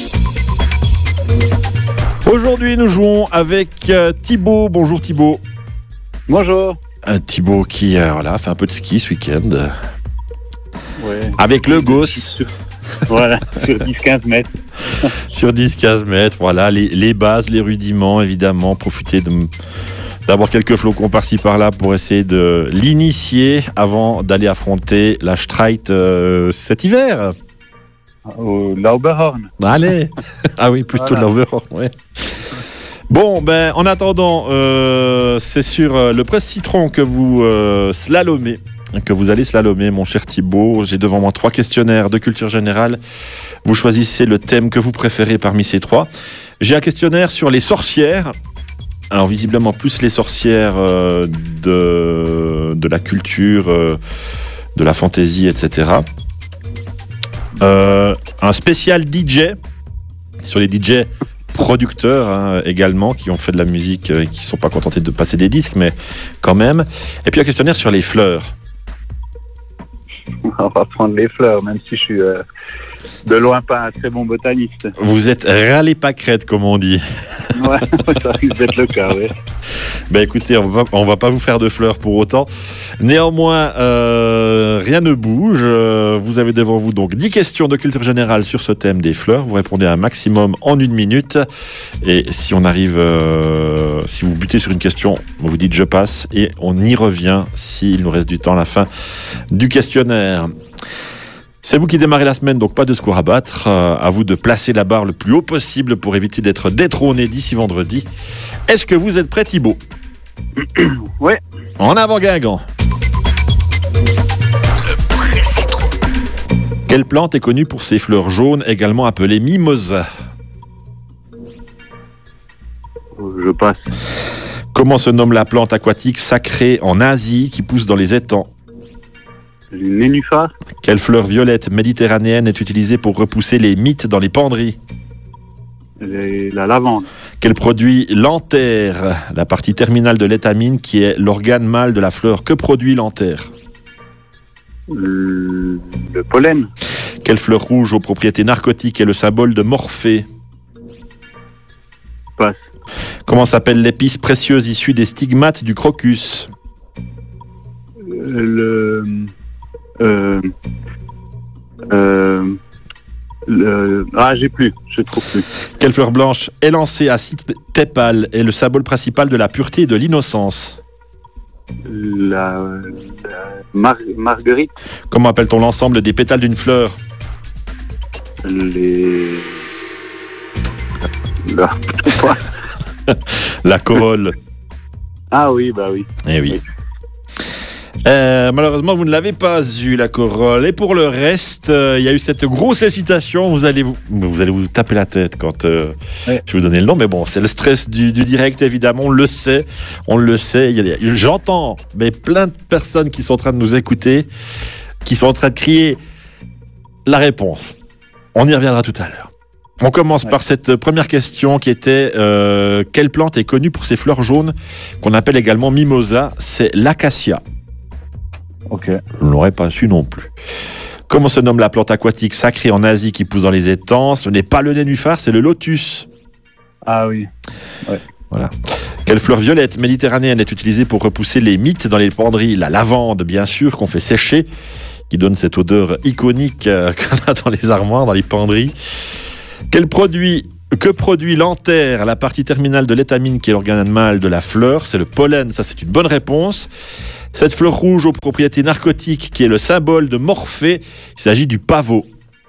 Aujourd'hui, nous jouons avec euh, Thibaut. Bonjour Thibaut. Bonjour. Un Thibaut qui euh, voilà, fait un peu de ski ce week-end. Ouais. Avec le gosse. Voilà, sur dix à quinze mètres. Sur dix à quinze mètres, voilà, les, les bases, les rudiments, évidemment. Profitez de, d'avoir quelques flocons par-ci par-là pour essayer de l'initier avant d'aller affronter la Streit euh, cet hiver. Au Lauberhorn. Allez. Ah oui, plutôt voilà. Lauberhorn, ouais. Bon, ben, en attendant, euh, c'est sur euh, le Presse Citron que vous euh, slalomez, que vous allez slalomer, mon cher Thibaut. J'ai devant moi trois questionnaires de culture générale. Vous choisissez le thème que vous préférez parmi ces trois. J'ai un questionnaire sur les sorcières. Alors, visiblement, plus les sorcières euh, de, de la culture, euh, de la fantaisie, et cetera. Euh, un spécial D J sur les D J producteurs hein, également qui ont fait de la musique et qui ne sont pas contentés de passer des disques mais quand même, et puis un questionnaire sur les fleurs. On va prendre les fleurs même si je suis euh, de loin pas un très bon botaniste. Vous êtes râlé pâquerette comme on dit. Ouais, ça risque d'être le cas, oui. Ben écoutez, on va, on va pas vous faire de fleurs pour autant. Néanmoins, euh, rien ne bouge. Vous avez devant vous donc dix questions de culture générale sur ce thème des fleurs. Vous répondez à un maximum en une minute. Et si on arrive, euh, si vous butez sur une question, vous vous dites je passe et on y revient s'il nous reste du temps à la fin du questionnaire. C'est vous qui démarrez la semaine, donc pas de score à battre. Euh, à vous de placer la barre le plus haut possible pour éviter d'être détrôné d'ici vendredi. Est-ce que vous êtes prêt, Thibaut ? Oui. En avant, Guingamp. Quelle plante est connue pour ses fleurs jaunes, également appelées mimosas ? Je passe. Comment se nomme la plante aquatique sacrée en Asie qui pousse dans les étangs ? Une nénuphar. Quelle fleur violette méditerranéenne est utilisée pour repousser les mites dans les penderies ? Et la lavande. Quel produit l'enterre, la partie terminale de l'étamine qui est l'organe mâle de la fleur? Que produit l'enterre? Le, le pollen. Quelle fleur rouge aux propriétés narcotiques est le symbole de Morphée? Passe. Comment s'appelle l'épice précieuse issue des stigmates du crocus? Euh, le... Euh, euh, le, ah, j'ai plus, je trouve plus. Quelle fleur blanche élancée à six tépales est le symbole principal de la pureté et de l'innocence? La, la mar, marguerite. Comment appelle-t-on l'ensemble des pétales d'une fleur? Les... La... La corolle. Ah oui, bah oui. Eh oui. Euh, malheureusement, vous ne l'avez pas eu, la corolle. Et pour le reste, euh, il y a eu cette grosse hésitation. Vous allez vous, vous, allez vous taper la tête quand euh, ouais. je vais vous donner le nom. Mais bon, c'est le stress du, du direct, évidemment. On le sait. On le sait. Il y a, j'entends mais plein de personnes qui sont en train de nous écouter, qui sont en train de crier la réponse. On y reviendra tout à l'heure. On commence ouais. par cette première question qui était euh, quelle plante est connue pour ses fleurs jaunes qu'on appelle également mimosa? C'est l'acacia. Ok. Je ne l'aurais pas su non plus. Comment se nomme la plante aquatique sacrée en Asie qui pousse dans les étangs? Ce n'est pas le nénuphar, c'est le lotus. Ah oui. Ouais. Voilà. Quelle fleur violette méditerranéenne est utilisée pour repousser les mites dans les penderies? La lavande, bien sûr, qu'on fait sécher, qui donne cette odeur iconique euh, qu'on a dans les armoires, dans les penderies. Quel produit, que produit l'enterre, la partie terminale de l'étamine qui est l'organe mâle de la fleur? C'est le pollen, ça c'est une bonne réponse. Cette fleur rouge aux propriétés narcotiques qui est le symbole de Morphée, il s'agit du pavot.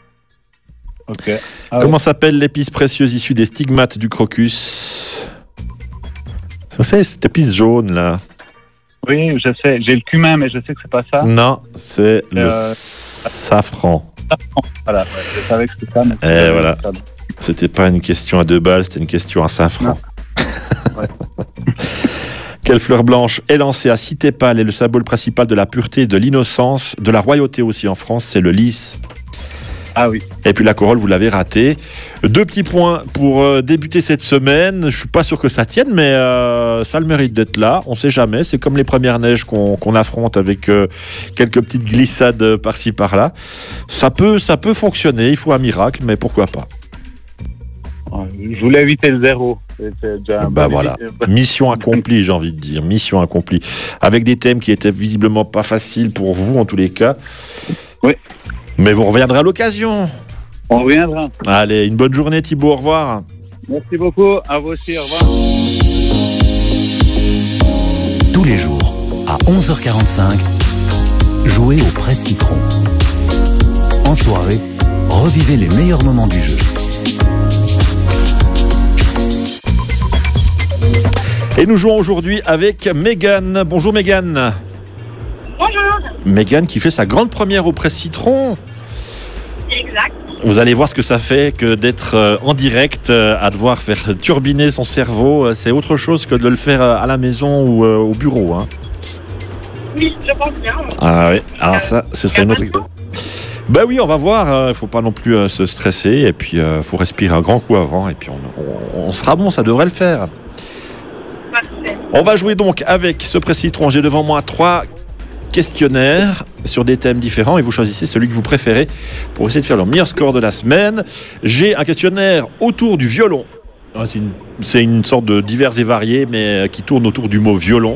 Okay. Ah Comment ouais. s'appelle l'épice précieuse issue des stigmates du crocus? Vous savez, cette épice jaune là. Oui, je sais, j'ai le cumin mais je sais que c'est pas ça. Non, c'est euh... le safran. Voilà, ouais, je savais que c'était ça. Mais Et voilà. C'était pas une question à deux balles, c'était une question à cinq francs. Ouais. Quelle fleur blanche élancée à six tépales est le symbole principal de la pureté et de l'innocence, de la royauté aussi en France? C'est le lys. Ah oui. Et puis la corolle, vous l'avez raté. Deux petits points pour euh, débuter cette semaine. Je suis pas sûr que ça tienne, mais euh, ça a le mérite d'être là. On sait jamais. C'est comme les premières neiges qu'on qu'on affronte avec euh, quelques petites glissades par-ci par-là. Ça peut, ça peut fonctionner. Il faut un miracle, mais pourquoi pas. Je voulais éviter le zéro. C'est déjà un bah bon voilà. limite. Mission accomplie, j'ai envie de dire. Mission accomplie. Avec des thèmes qui étaient visiblement pas faciles pour vous, en tous les cas. Oui. Mais vous reviendrez à l'occasion. On reviendra. Allez, une bonne journée Thibaut, au revoir. Merci beaucoup, à vous aussi, au revoir. Tous les jours, à onze heures quarante-cinq, jouez au Presse Citron. En soirée, revivez les meilleurs moments du jeu. Et nous jouons aujourd'hui avec Mégane. Bonjour Mégane. Bonjour. Mégane qui fait sa grande première au Presse Citron. Exact. Vous allez voir ce que ça fait que d'être en direct, à devoir faire turbiner son cerveau. C'est autre chose que de le faire à la maison ou au bureau. Hein. Oui, je pense bien. Ah oui, alors ça, ce serait une autre... Ben oui, on va voir. Il ne faut pas non plus euh, se stresser. Et puis, il euh, faut respirer un grand coup avant. Et puis, on, on, on sera bon, ça devrait le faire. Parfait. On va jouer donc avec ce Presse Citron. J'ai devant moi trois questionnaires sur des thèmes différents et vous choisissez celui que vous préférez pour essayer de faire le meilleur score de la semaine. J'ai un questionnaire autour du violon. C'est une, c'est une sorte de divers et variés, mais qui tourne autour du mot violon.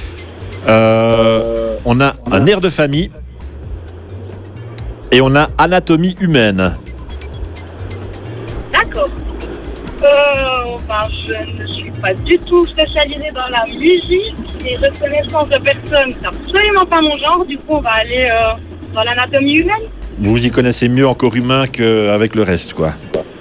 Euh, on a un air de famille et on a anatomie humaine. D'accord. Euh, ben, je ne suis pas du tout spécialisée dans la musique et reconnaissance de personnes, c'est absolument pas mon genre. Du coup, on va aller euh, dans l'anatomie humaine. Vous y connaissez mieux en corps humain qu'avec le reste, quoi.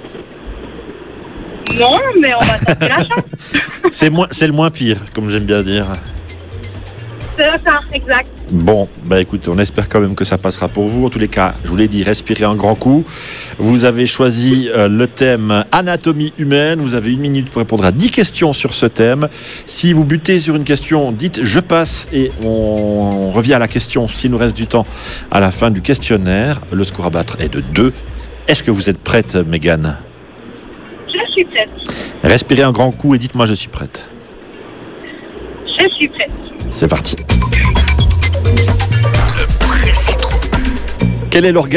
Non, mais on va tenter la chance. C'est moins, c'est le moins pire, comme j'aime bien dire. C'est ça, exact. Bon, bah écoutez, on espère quand même que ça passera pour vous. En tous les cas, je vous l'ai dit, respirez un grand coup. Vous avez choisi euh, le thème anatomie humaine. Vous avez une minute pour répondre à dix questions sur ce thème. Si vous butez sur une question, dites « je passe » et on, on revient à la question s'il nous reste du temps à la fin du questionnaire. Le score à battre est de deux. Est-ce que vous êtes prête, Mégane ? Je suis prête. Respirez un grand coup et dites-moi je suis prête. Je suis prête. C'est parti. Quel est l'organe